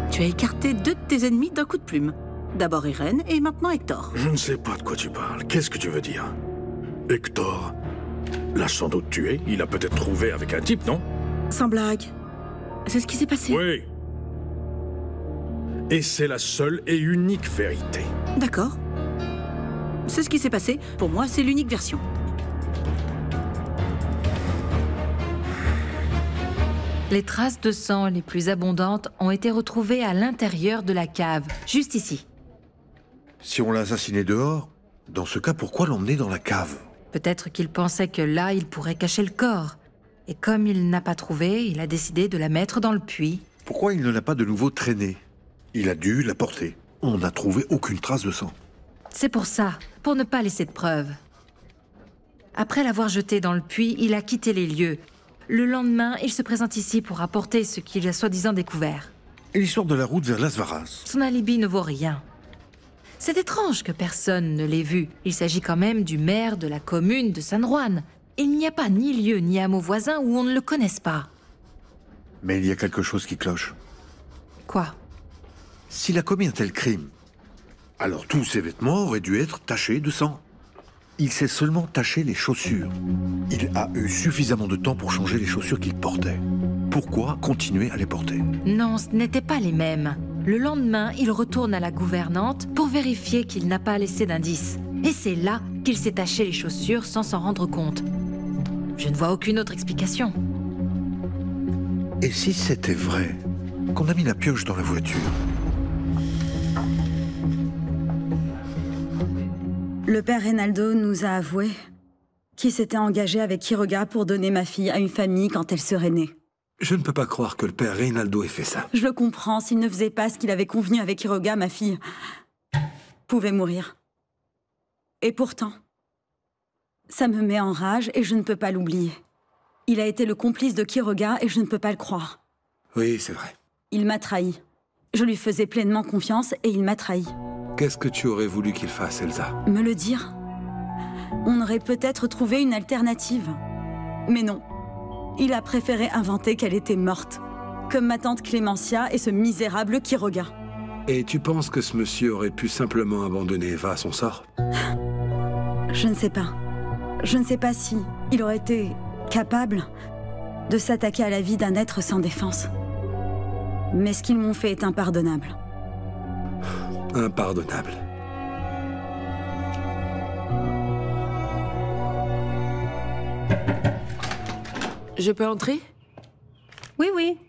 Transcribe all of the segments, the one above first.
Tu as écarté 2 de tes ennemis d'un coup de plume. D'abord Irène et maintenant Hector. Je ne sais pas de quoi tu parles. Qu'est-ce que tu veux dire? Hector l'a sans doute tué. Il a peut-être trouvé avec un type, non? Sans blague. C'est ce qui s'est passé? Oui. Et c'est la seule et unique vérité. D'accord. C'est ce qui s'est passé. Pour moi, c'est l'unique version. Les traces de sang les plus abondantes ont été retrouvées à l'intérieur de la cave, juste ici. Si on l'a assassiné dehors, dans ce cas, pourquoi l'emmener dans la cave? Peut-être qu'il pensait que là, il pourrait cacher le corps. Et comme il n'a pas trouvé, il a décidé de la mettre dans le puits. Pourquoi il ne l'a pas de nouveau traînée? Il a dû la porter. On n'a trouvé aucune trace de sang. C'est pour ça, pour ne pas laisser de preuves. Après l'avoir jeté dans le puits, il a quitté les lieux. Le lendemain, il se présente ici pour apporter ce qu'il a soi-disant découvert. Et l'histoire de la route vers Las Varas? Son alibi ne vaut rien. C'est étrange que personne ne l'ait vu. Il s'agit quand même du maire de la commune de San Juan. Il n'y a pas ni lieu ni hameau voisin où on ne le connaisse pas. Mais il y a quelque chose qui cloche. Quoi? S'il a commis un tel crime, alors tous ses vêtements auraient dû être tachés de sang. Il s'est seulement taché les chaussures. Il a eu suffisamment de temps pour changer les chaussures qu'il portait. Pourquoi continuer à les porter? Non, ce n'étaient pas les mêmes. Le lendemain, il retourne à la gouvernante pour vérifier qu'il n'a pas laissé d'indices. Et c'est là qu'il s'est taché les chaussures sans s'en rendre compte. Je ne vois aucune autre explication. Et si c'était vrai qu'on a mis la pioche dans la voiture? Le père Reynaldo nous a avoué qu'il s'était engagé avec Quiroga pour donner ma fille à une famille quand elle serait née. Je ne peux pas croire que le père Reynaldo ait fait ça. Je le comprends, s'il ne faisait pas ce qu'il avait convenu avec Quiroga, ma fille pouvait mourir. Et pourtant, ça me met en rage et je ne peux pas l'oublier. Il a été le complice de Quiroga et je ne peux pas le croire. Oui, c'est vrai. Il m'a trahi. Je lui faisais pleinement confiance et il m'a trahi. Qu'est-ce que tu aurais voulu qu'il fasse, Elsa? Me le dire? On aurait peut-être trouvé une alternative. Mais non. Il a préféré inventer qu'elle était morte. Comme ma tante Clémentia et ce misérable Quiroga. Et tu penses que ce monsieur aurait pu simplement abandonner Eva à son sort? Je ne sais pas. Je ne sais pas si il aurait été capable de s'attaquer à la vie d'un être sans défense. Mais ce qu'ils m'ont fait est impardonnable. Impardonnable. Je peux entrer? Oui, oui.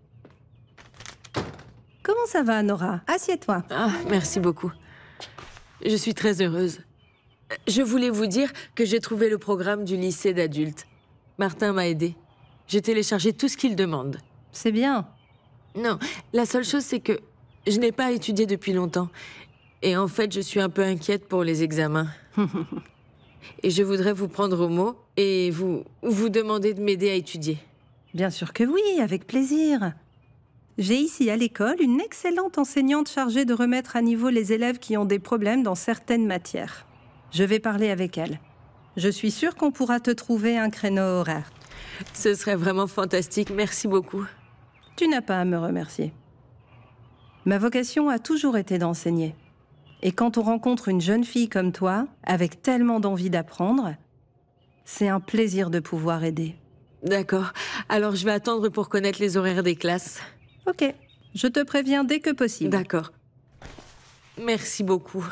Comment ça va, Nora? Assieds-toi. Ah, merci beaucoup. Je suis très heureuse. Je voulais vous dire que j'ai trouvé le programme du lycée d'adultes. Martin m'a aidée. J'ai téléchargé tout ce qu'il demande. C'est bien. Non, la seule chose, c'est que je n'ai pas étudié depuis longtemps. Et en fait, je suis un peu inquiète pour les examens. Et je voudrais vous prendre au mot et vous demander de m'aider à étudier. Bien sûr que oui, avec plaisir. J'ai ici à l'école une excellente enseignante chargée de remettre à niveau les élèves qui ont des problèmes dans certaines matières. Je vais parler avec elle. Je suis sûre qu'on pourra te trouver un créneau horaire. Ce serait vraiment fantastique, merci beaucoup. Tu n'as pas à me remercier. Ma vocation a toujours été d'enseigner. Et quand on rencontre une jeune fille comme toi, avec tellement d'envie d'apprendre, c'est un plaisir de pouvoir aider. D'accord. Alors, je vais attendre pour connaître les horaires des classes. Ok. Je te préviens dès que possible. D'accord. Merci beaucoup.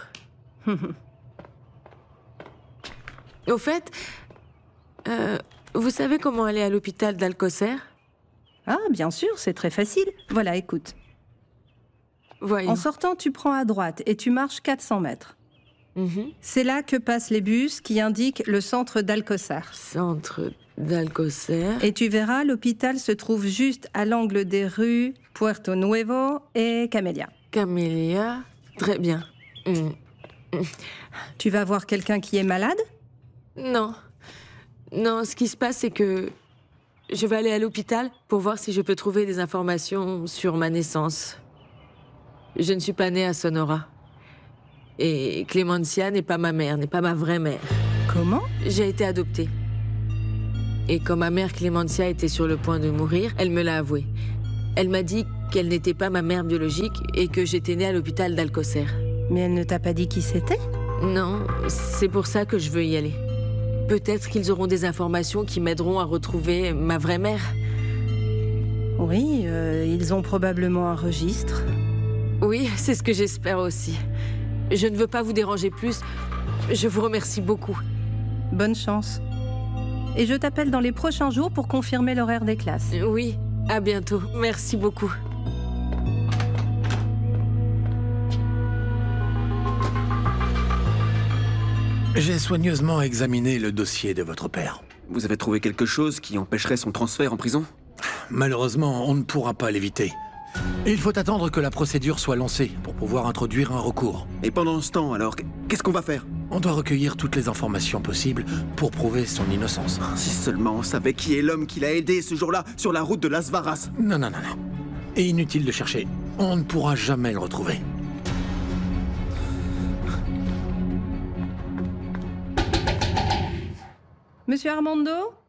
Au fait, vous savez comment aller à l'hôpital d'Alcocer? Ah, bien sûr, c'est très facile. Voilà, écoute. Voyons. En sortant, tu prends à droite et tu marches 400 mètres. C'est là que passent les bus qui indiquent le centre d'Alcocer. Centre d'Alcocer. Et tu verras, l'hôpital se trouve juste à l'angle des rues Puerto Nuevo et Camélia. Camélia, très bien. Tu vas voir quelqu'un qui est malade? Non. Non, ce qui se passe, c'est que je vais aller à l'hôpital pour voir si je peux trouver des informations sur ma naissance. Je ne suis pas née à Sonora. Et Clémentia n'est pas ma mère, n'est pas ma vraie mère. Comment? J'ai été adoptée. Et quand ma mère Clémentia était sur le point de mourir, elle me l'a avoué. Elle m'a dit qu'elle n'était pas ma mère biologique et que j'étais née à l'hôpital d'Alcocer. Mais elle ne t'a pas dit qui c'était? Non, c'est pour ça que je veux y aller. Peut-être qu'ils auront des informations qui m'aideront à retrouver ma vraie mère. Oui, ils ont probablement un registre. Oui, c'est ce que j'espère aussi. Je ne veux pas vous déranger plus. Je vous remercie beaucoup. Bonne chance. Et je t'appelle dans les prochains jours pour confirmer l'horaire des classes. Oui, à bientôt. Merci beaucoup. J'ai soigneusement examiné le dossier de votre père. Vous avez trouvé quelque chose qui empêcherait son transfert en prison? Malheureusement, on ne pourra pas l'éviter. Et il faut attendre que la procédure soit lancée pour pouvoir introduire un recours. Et pendant ce temps, alors, qu'est-ce qu'on va faire? On doit recueillir toutes les informations possibles pour prouver son innocence. Si seulement on savait qui est l'homme qui l'a aidé ce jour-là sur la route de Las Varas. Non. Et inutile de chercher. On ne pourra jamais le retrouver. Monsieur Armando?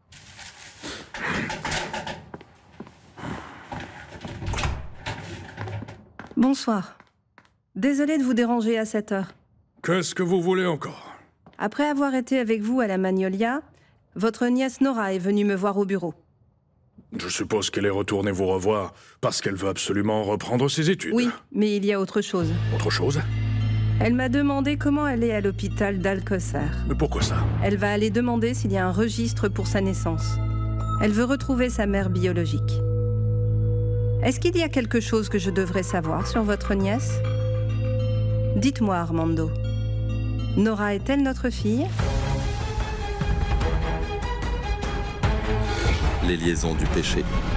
Bonsoir. Désolée de vous déranger à cette heure. Qu'est-ce que vous voulez encore? Après avoir été avec vous à la Magnolia, votre nièce Nora est venue me voir au bureau. Je suppose qu'elle est retournée vous revoir parce qu'elle veut absolument reprendre ses études. Oui, mais il y a autre chose. Autre chose? Elle m'a demandé comment elle est à l'hôpital d'Alcocer. Mais pourquoi ça? Elle va aller demander s'il y a un registre pour sa naissance. Elle veut retrouver sa mère biologique. Est-ce qu'il y a quelque chose que je devrais savoir sur votre nièce? Dites-moi, Armando. Nora est-elle notre fille? Les liaisons du péché.